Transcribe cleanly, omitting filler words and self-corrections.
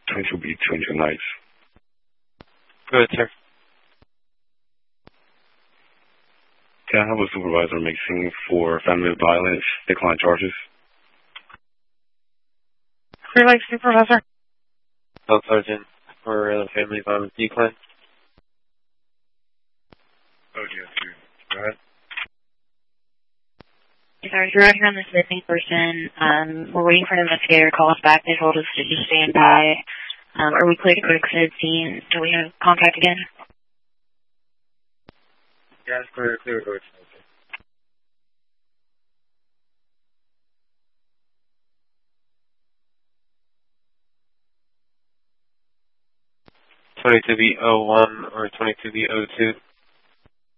22B, 22 nights. Go ahead, sir. Can I have a supervisor make scene for family violence, decline charges? Clear Lake Supervisor. Health Sergeant for family violence decline. Oh, yes, go ahead. Sorry, we're out here on this missing person. We're waiting for an investigator to call us back. They told us to just stand by. Are we clear to go to the scene? Do we have contact again? Yeah, it's clear to go. 22B01 or 22B02.